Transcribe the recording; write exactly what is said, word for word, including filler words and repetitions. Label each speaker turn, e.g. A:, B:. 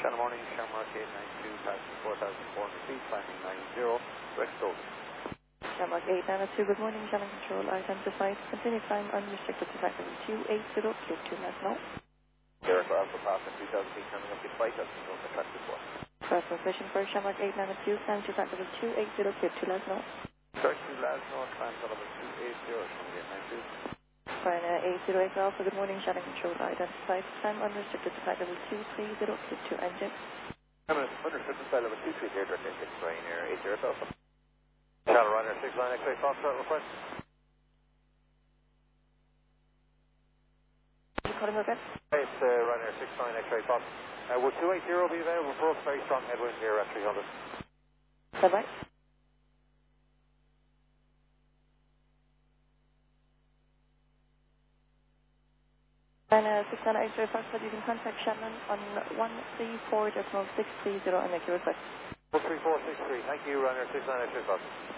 A: Channel Morning, Shamrock eight nine two, passing four thousand four hundred feet, climbing nine zero, west over.
B: Shamrock eight nine two, good morning, channel control, identified, continue climb unrestricted to factor two eight zero, clear two left now.
A: Derek Alpha, passing two thousand feet, coming up to five thousand, no contracted for.
B: First position for Shamrock eight nine two, climb to factor two eight zero, clear two left now.
A: Start two last north, climb to level two eight zero, Shamrock eight nine two.
B: Fine, eight zero eight Alpha, good morning, channel control, identified, climb unrestricted to factor two three zero, clear two engine.
A: I'm understood by level two three zero, direct engine, Ryanair eight zero Alpha. Channel Ryanair six nine X-ray, Foxtrot request.
B: You calling again?
A: Hey, it's uh, Ryanair six nine X-ray, Fox. Uh, will two eight zero be available for us? Very strong headwind here at three hundred.
B: Bye-bye. And uh, six nine X-ray Fox, but you can contact Shannon on one three four decimal six three zero and make your request.
A: one three four six three, thank you, Ryanair six nine X-ray, Fox.